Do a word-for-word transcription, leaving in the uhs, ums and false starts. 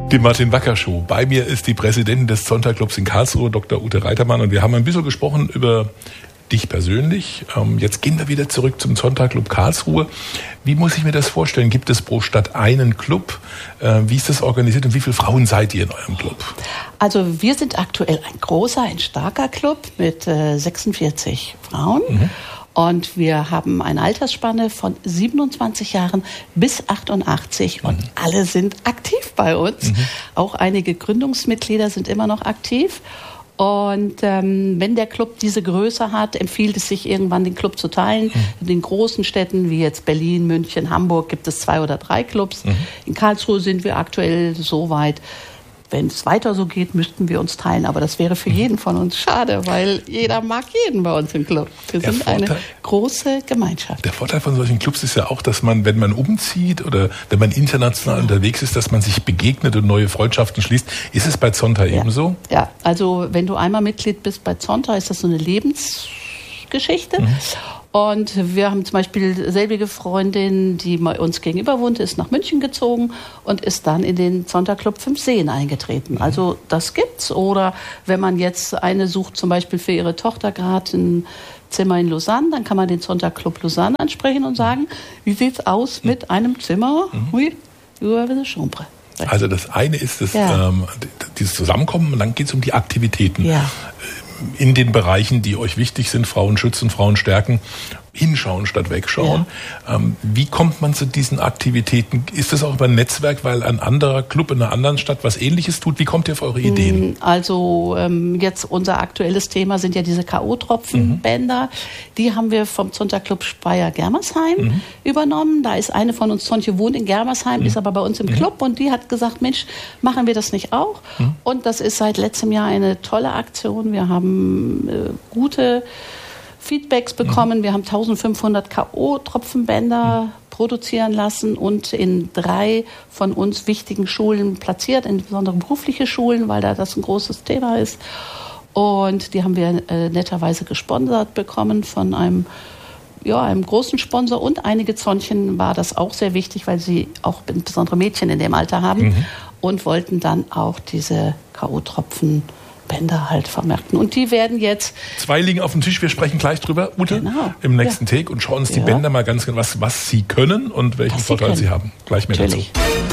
Die Martin Wacker Show. Bei mir ist die Präsidentin des Zonta-Clubs in Karlsruhe, Doktor Ute Reitermann. Und wir haben ein bisschen gesprochen über dich persönlich. Jetzt gehen wir wieder zurück zum Zonta-Club Karlsruhe. Wie muss ich mir das vorstellen? Gibt es pro Stadt einen Club? Wie ist das organisiert und wie viele Frauen seid ihr in eurem Club? Also wir sind aktuell ein großer, ein starker Club mit sechsundvierzig Frauen. Mhm. Und wir haben eine Altersspanne von siebenundzwanzig Jahren bis achtundachtzig. Und mhm. alle sind aktiv bei uns. Mhm. Auch einige Gründungsmitglieder sind immer noch aktiv. Und ähm, wenn der Club diese Größe hat, empfiehlt es sich irgendwann, den Club zu teilen. Mhm. In den großen Städten wie jetzt Berlin, München, Hamburg gibt es zwei oder drei Clubs. Mhm. In Karlsruhe sind wir aktuell so weit. Wenn es weiter so geht, müssten wir uns teilen. Aber das wäre für jeden von uns schade, weil jeder mag jeden bei uns im Club. Wir der sind Vorteil, eine große Gemeinschaft. Der Vorteil von solchen Clubs ist ja auch, dass man, wenn man umzieht oder wenn man international ja. unterwegs ist, dass man sich begegnet und neue Freundschaften schließt. Ist es bei Zonta ja. ebenso? Ja, also wenn du einmal Mitglied bist bei Zonta, ist das so eine Lebensgeschichte. Mhm. Und wir haben zum Beispiel selbige Freundin, die uns gegenüber wohnte, ist nach München gezogen und ist dann in den Zonta-Club Fünf Seen eingetreten. Also das gibt's. Oder wenn man jetzt eine sucht, zum Beispiel für ihre Tochter gerade ein Zimmer in Lausanne, dann kann man den Zonta-Club Lausanne ansprechen und sagen, wie sieht's aus mit einem Zimmer? Oui, über eine Chambre. Also das eine ist das, ja. ähm, dieses Zusammenkommen und dann geht es um die Aktivitäten. Ja. In den Bereichen, die euch wichtig sind, Frauen schützen, Frauen stärken, hinschauen statt wegschauen. Ja. Ähm, wie kommt man zu diesen Aktivitäten? Ist das auch über ein Netzwerk, weil ein anderer Club in einer anderen Stadt was Ähnliches tut? Wie kommt ihr auf eure Ideen? Also ähm, jetzt unser aktuelles Thema sind ja diese K O-Tropfenbänder. Mhm. Die haben wir vom Zonta-Club Speyer-Germersheim mhm. übernommen. Da ist eine von uns, Zontje wohnt in Germersheim, mhm. ist aber bei uns im mhm. Club und die hat gesagt, Mensch, machen wir das nicht auch? Mhm. Und das ist seit letztem Jahr eine tolle Aktion. Wir haben äh, gute Feedbacks bekommen. Wir haben eintausendfünfhundert K O-Tropfenbänder mhm. produzieren lassen und in drei von uns wichtigen Schulen platziert, insbesondere berufliche Schulen, weil da das ein großes Thema ist. Und die haben wir äh, netterweise gesponsert bekommen von einem, ja, einem großen Sponsor. Und einige Zontchen war das auch sehr wichtig, weil sie auch insbesondere Mädchen in dem Alter haben mhm. und wollten dann auch diese K O-Tropfen Bänder halt vermerken. Und die werden jetzt... Zwei liegen auf dem Tisch, wir sprechen gleich drüber, Ute, genau. im nächsten ja. Take und schauen uns die ja. Bänder mal ganz genau, was, was sie können und welchen Vorteil sie, sie haben. Gleich mehr Natürlich. dazu.